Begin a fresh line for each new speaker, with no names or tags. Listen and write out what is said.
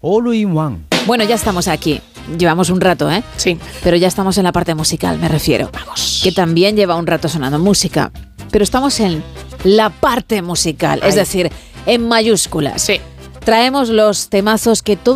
All in One.
Bueno, ya estamos aquí. Llevamos un rato, ¿eh?
Sí.
Pero ya estamos en la parte musical, me refiero.
Vamos.
Que también lleva un rato sonando música. Pero estamos en la parte musical, es decir, en mayúsculas.
Sí.
Traemos los temazos que todo